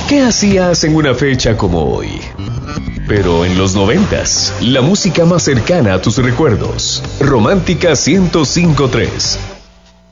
¿Qué hacías en una fecha como hoy? Pero en los 90s, la música más cercana a tus recuerdos. Romántica 105.3.